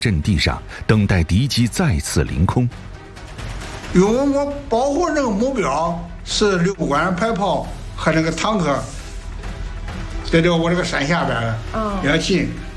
阵地上，等待敌机再次凌空。 因为我保护这个目标是6管排炮和那个坦克，在这个我这个山下边，比较近。